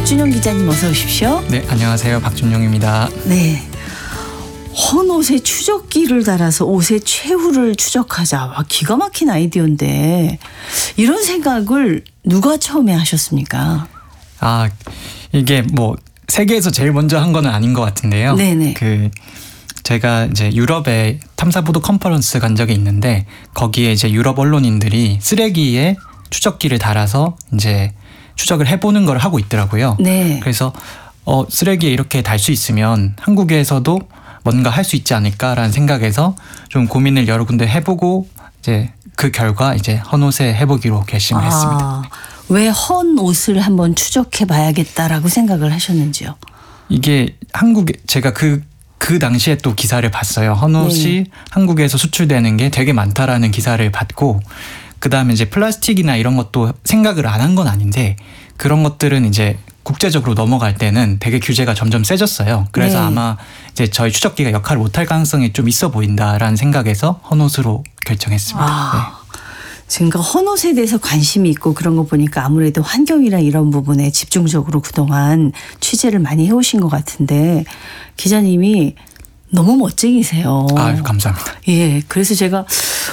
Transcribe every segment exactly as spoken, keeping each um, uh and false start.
박준영 기자님 어서 오십시오. 네, 안녕하세요. 박준영입니다. 네. 헌옷에 추적기를 달아서 옷의 최후를 추적하자. 와, 기가 막힌 아이디어인데 이런 생각을 누가 처음에 하셨습니까? 아, 이게 뭐 세계에서 제일 먼저 한 거는 아닌 것 같은데요. 네네. 그 제가 이제 유럽에 탐사보도 컨퍼런스 간 적이 있는데 거기에 이제 유럽 언론인들이 쓰레기에 추적기를 달아서 이제 추적을 해보는 걸 하고 있더라고요. 네. 그래서 어, 쓰레기에 이렇게 달 수 있으면 한국에서도 뭔가 할 수 있지 않을까라는 생각에서 좀 고민을 여러 군데 해보고 이제 그 결과 이제 헌옷에 해보기로 결심을 아, 했습니다. 왜 헌옷을 한번 추적해 봐야겠다라고 생각을 하셨는지요? 이게 한국에 제가 그, 그 당시에 또 기사를 봤어요. 헌옷이 네. 한국에서 수출되는 게 되게 많다라는 기사를 봤고 그 다음에 이제 플라스틱이나 이런 것도 생각을 안 한 건 아닌데 그런 것들은 이제 국제적으로 넘어갈 때는 되게 규제가 점점 세졌어요. 그래서 네. 아마 이제 저희 추적기가 역할을 못할 가능성이 좀 있어 보인다라는 생각에서 헌옷으로 결정했습니다. 아, 네. 지금 헌옷에 대해서 관심이 있고 그런 거 보니까 아무래도 환경이나 이런 부분에 집중적으로 그동안 취재를 많이 해오신 것 같은데 기자님이 너무 멋쟁이세요. 아유, 감사합니다. 예, 그래서 제가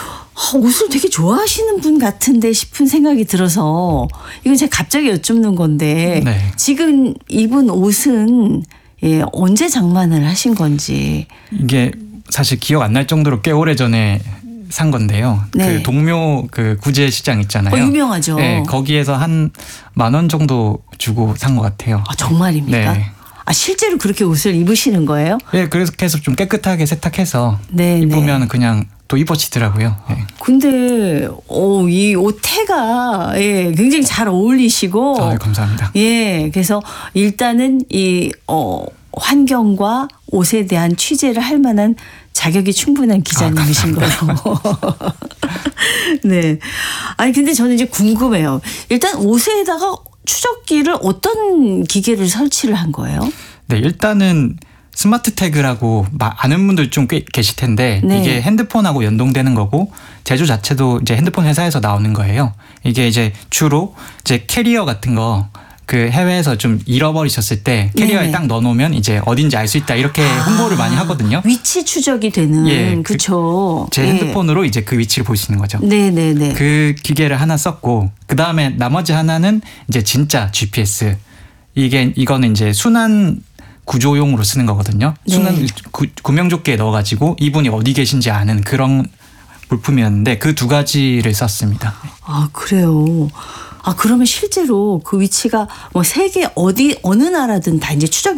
옷을 되게 좋아하시는 분 같은데 싶은 생각이 들어서 이건 제가 갑자기 여쭙는 건데 네. 지금 입은 옷은 예, 언제 장만을 하신 건지. 이게 사실 기억 안 날 정도로 꽤 오래 전에 산 건데요. 네. 그 동묘 그 구제 시장 있잖아요. 어, 유명하죠. 네, 거기에서 한 만 원 정도 주고 산 것 같아요. 아, 정말입니까? 네. 아, 실제로 그렇게 옷을 입으시는 거예요? 네, 그래서 계속 좀 깨끗하게 세탁해서 네, 입으면 네. 그냥 또 입어지더라고요. 네. 근데 어, 이 옷태가 예, 굉장히 잘 어울리시고 아유, 감사합니다. 예, 그래서 일단은 이 어, 환경과 옷에 대한 취재를 할 만한 자격이 충분한 기자님이신 아, 거예요. 네. 아니 근데 저는 이제 궁금해요. 일단 옷에다가 추적기를 어떤 기계를 설치를 한 거예요? 네, 일단은 스마트 태그라고 아는 분들 좀 꽤 계실 텐데 네. 이게 핸드폰하고 연동되는 거고 제조 자체도 이제 핸드폰 회사에서 나오는 거예요. 이게 이제 주로 이제 캐리어 같은 거 그 해외에서 좀 잃어버리셨을 때 캐리어에 네네. 딱 넣어놓으면 이제 어딘지 알 수 있다 이렇게 아, 홍보를 많이 하거든요. 위치 추적이 되는 예, 그렇죠. 제 예. 핸드폰으로 이제 그 위치를 볼 수 있는 거죠. 네네네. 그 기계를 하나 썼고 그 다음에 나머지 하나는 이제 진짜 지피에스. 이게 이거는 이제 순환 구조용으로 쓰는 거거든요. 네. 순환 구, 구명조끼에 넣어가지고 이분이 어디 계신지 아는 그런 물품이었는데 그 두 가지를 썼습니다. 아, 그래요. 아, 그러면 실제로 그 위치가 뭐 세계 어디 어느 나라든 다 이제 추적